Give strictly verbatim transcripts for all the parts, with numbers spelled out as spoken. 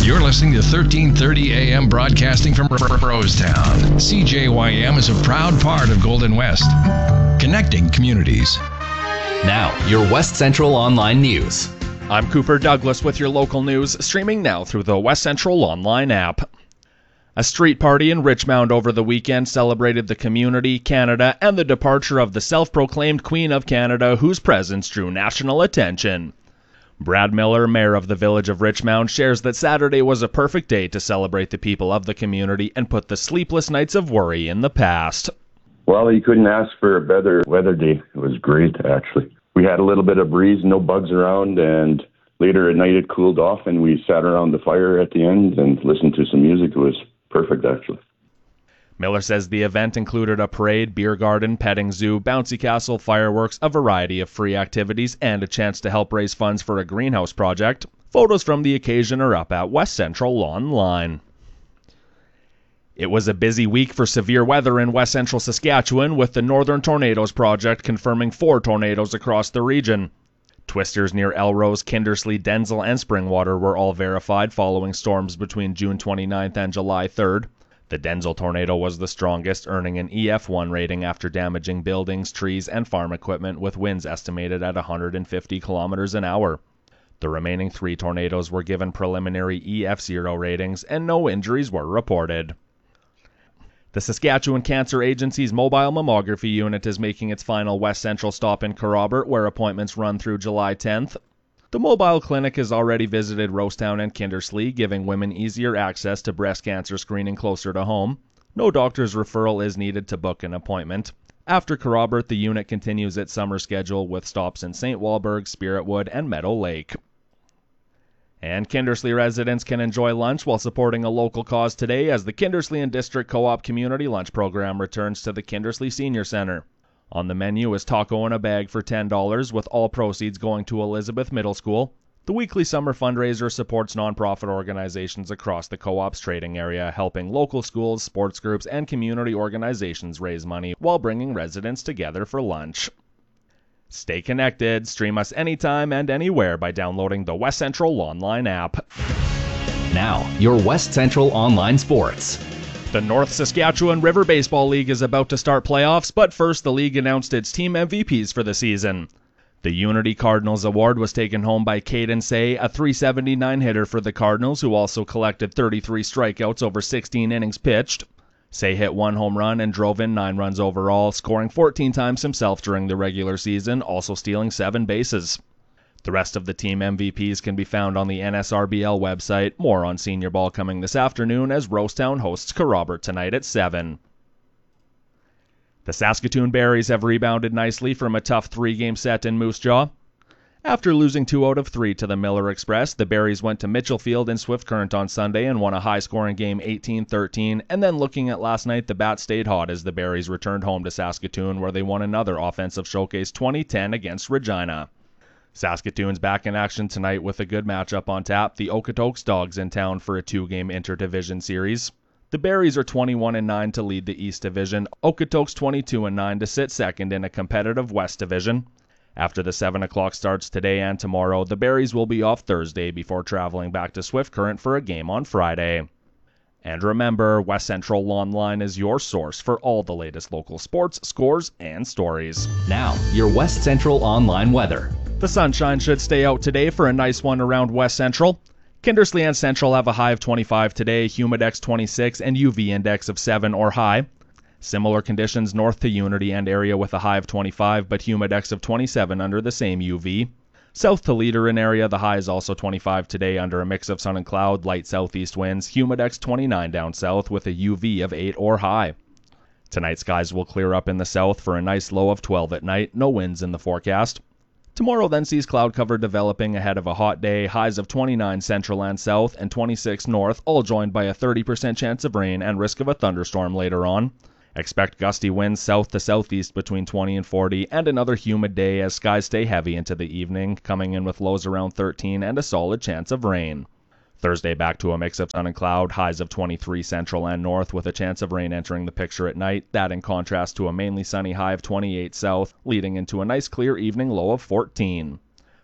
You're listening to thirteen thirty A M broadcasting from Rosetown. C J Y M is a proud part of Golden West, connecting communities. Now, your West Central Online News. I'm Cooper Douglas with your local news, streaming now through the West Central Online app. A street party in Richmond over the weekend celebrated the community, Canada, and the departure of the self-proclaimed Queen of Canada, whose presence drew national attention. Brad Miller, mayor of the village of Richmond, shares that Saturday was a perfect day to celebrate the people of the community and put the sleepless nights of worry in the past. Well, you couldn't ask for a better weather day. It was great, actually. We had a little bit of breeze, no bugs around, and later at night it cooled off, and we sat around the fire at the end and listened to some music. It was perfect, actually. Miller says the event included a parade, beer garden, petting zoo, bouncy castle, fireworks, a variety of free activities, and a chance to help raise funds for a greenhouse project. Photos from the occasion are up at West Central Online. It was a busy week for severe weather in West Central Saskatchewan, with the Northern Tornadoes Project confirming four tornadoes across the region. Twisters near Elrose, Kindersley, Denzel, and Springwater were all verified following storms between June twenty-ninth and July third. The Denzel tornado was the strongest, earning an E F one rating after damaging buildings, trees, and farm equipment with winds estimated at one hundred fifty kilometers an hour. The remaining three tornadoes were given preliminary E F zero ratings, and no injuries were reported. The Saskatchewan Cancer Agency's mobile mammography unit is making its final West Central stop in Kerrobert, where appointments run through July tenth. The mobile clinic has already visited Rosetown and Kindersley, giving women easier access to breast cancer screening closer to home. No doctor's referral is needed to book an appointment. After Kerrobert, the unit continues its summer schedule with stops in Saint Walburg, Spiritwood, and Meadow Lake. And Kindersley residents can enjoy lunch while supporting a local cause today as the Kindersley and District Co-op Community Lunch Program returns to the Kindersley Senior Center. On the menu is taco in a bag for ten dollars, with all proceeds going to Elizabeth Middle School. The weekly summer fundraiser supports nonprofit organizations across the co-op's trading area, helping local schools, sports groups, and community organizations raise money while bringing residents together for lunch. Stay connected. Stream us anytime and anywhere by downloading the West Central Online app. Now, your West Central Online Sports. The North Saskatchewan River Baseball League is about to start playoffs, but first the league announced its team M V Ps for the season. The Unity Cardinals Award was taken home by Caden Say, a three seventy-nine hitter for the Cardinals, who also collected thirty-three strikeouts over sixteen innings pitched. Say hit one home run and drove in nine runs overall, scoring fourteen times himself during the regular season, also stealing seven bases. The rest of the team M V Ps can be found on the N S R B L website. More on senior ball coming this afternoon as Rosetown hosts Kerrobert tonight at seven. The Saskatoon Berries have rebounded nicely from a tough three-game set in Moose Jaw. After losing two out of three to the Miller Express, the Berries went to Mitchell Field in Swift Current on Sunday and won a high-scoring game eighteen thirteen, and then looking at last night, the Bats stayed hot as the Berries returned home to Saskatoon, where they won another offensive showcase twenty ten against Regina. Saskatoon's back in action tonight with a good matchup on tap. The Okotoks Dogs in town for a two-game interdivision series. The Berries are twenty-one and nine to lead the East Division, Okotoks twenty-two and nine to sit second in a competitive West Division. After the seven o'clock starts today and tomorrow, the Berries will be off Thursday before traveling back to Swift Current for a game on Friday. And remember, West Central Online is your source for all the latest local sports, scores, and stories. Now, your West Central Online weather. The sunshine should stay out today for a nice one around West Central. Kindersley and Central have a high of twenty-five today, Humidex twenty-six, and U V index of seven or high. Similar conditions north to Unity and area with a high of twenty-five, but humidex of twenty-seven under the same U V. South to Leader in area, the high is also twenty-five today under a mix of sun and cloud, light southeast winds, humidex twenty-nine down south with a U V of eight or high. Tonight skies will clear up in the south for a nice low of twelve at night, no winds in the forecast. Tomorrow then sees cloud cover developing ahead of a hot day, highs of twenty-nine central and south and twenty-six north, all joined by a thirty percent chance of rain and risk of a thunderstorm later on. Expect gusty winds south to southeast between twenty and forty, and another humid day as skies stay heavy into the evening, coming in with lows around thirteen and a solid chance of rain. Thursday back to a mix of sun and cloud, highs of twenty-three central and north with a chance of rain entering the picture at night, that in contrast to a mainly sunny high of twenty-eight south, leading into a nice clear evening low of fourteen.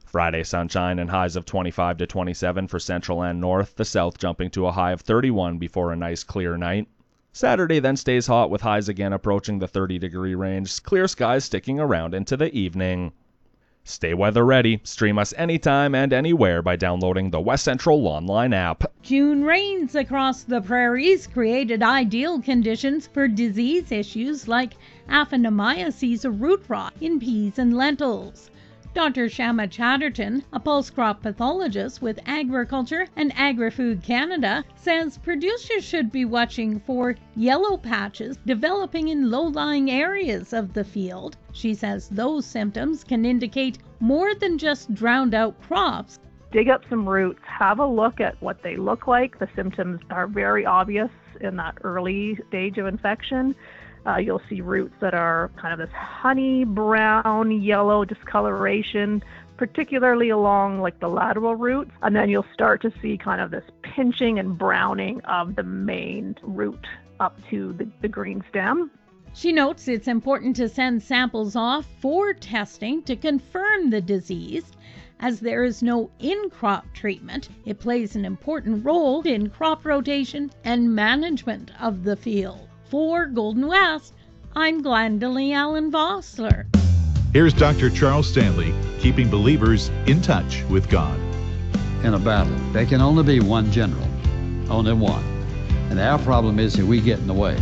Friday sunshine and highs of twenty-five to twenty-seven for central and north, the south jumping to a high of thirty-one before a nice clear night. Saturday then stays hot with highs again approaching the thirty degree range, clear skies sticking around into the evening. Stay weather ready. Stream us anytime and anywhere by downloading the West Central online app. June rains across the prairies created ideal conditions for disease issues like Aphanomyces root rot in peas and lentils. Doctor Shama Chatterton, a post-crop pathologist with Agriculture and Agri-Food Canada, says producers should be watching for yellow patches developing in low-lying areas of the field. She says those symptoms can indicate more than just drowned-out crops. Dig up some roots, have a look at what they look like. The symptoms are very obvious in that early stage of infection. Uh, you'll see roots that are kind of this honey brown yellow discoloration, particularly along like the lateral roots, and then you'll start to see kind of this pinching and browning of the main root up to the, the green stem. She notes it's important to send samples off for testing to confirm the disease. As there is no in-crop treatment, it plays an important role in crop rotation and management of the field. For Golden West, I'm Glendalee Allen Vossler. Here's Doctor Charles Stanley, keeping believers in touch with God. In a battle, there can only be one general, only one. And our problem is that we get in the way.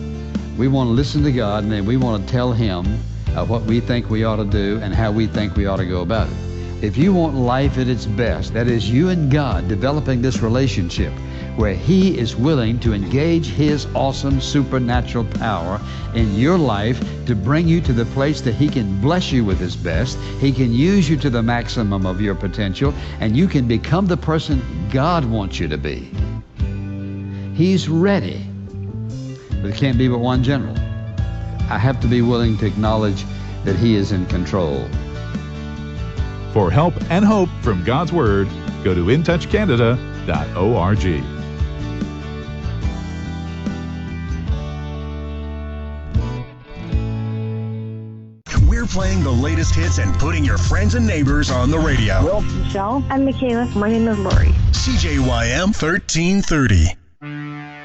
We want to listen to God, and then we want to tell Him uh, what we think we ought to do and how we think we ought to go about it. If you want life at its best, that is you and God developing this relationship where He is willing to engage His awesome supernatural power in your life to bring you to the place that He can bless you with His best. He can use you to the maximum of your potential, and you can become the person God wants you to be. He's ready. But it can't be but one general. I have to be willing to acknowledge that He is in control. For help and hope from God's Word, go to in touch canada dot org. We're playing the latest hits and putting your friends and neighbors on the radio. Well, Michelle. I'm Michaela. My name is Lori. C J Y M thirteen thirty.